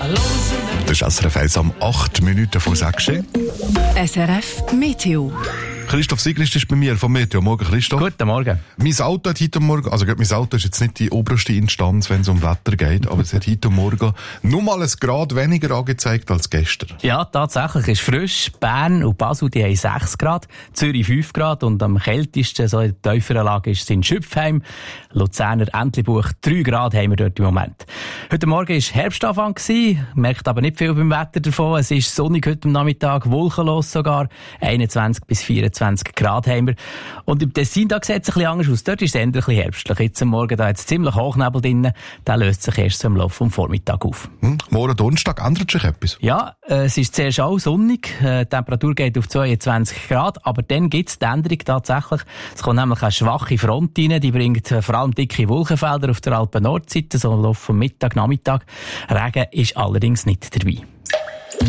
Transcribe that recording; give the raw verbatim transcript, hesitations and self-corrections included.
Das ist S R F eins am acht Minuten vor sechs. S R F Meteo. Christoph Sigrist ist bei mir vom Meteo. Morgen, Christoph. Guten Morgen. Mein Auto hat heute Morgen, also mein Auto ist jetzt nicht die oberste Instanz, wenn es um Wetter geht, aber es hat heute Morgen nur mal ein Grad weniger angezeigt als gestern. Ja, tatsächlich ist frisch. Bern und Basel, die haben sechs Grad, Zürich fünf Grad und am kältesten, so in der tieferen Lage, ist es in Schüpfheim. Luzerner Entlebuch, drei Grad haben wir dort im Moment. Heute Morgen war Herbstanfang gewesen, merkt aber nicht viel beim Wetter davon. Es ist sonnig heute am Nachmittag, wolkenlos sogar, einundzwanzig bis vierundzwanzig Grad haben wir. Und im Tessin, da sieht es ein bisschen anders aus. Dort ist es eher ein bisschen herbstlich. Jetzt am Morgen, da hat es ziemlich Hochnebel drin. Der löst sich erst so im Laufe vom Vormittag auf. Hm, morgen Donnerstag ändert sich etwas? Ja, äh, es ist zuerst auch sonnig. Äh, die Temperatur geht auf zweiundzwanzig Grad. Aber dann gibt es die Änderung tatsächlich. Es kommt nämlich eine schwache Front rein. Die bringt äh, vor allem dicke Wolkenfelder auf der Alpen-Nordseite, so im Laufe vom Mittag, Nachmittag. Regen ist allerdings nicht dabei.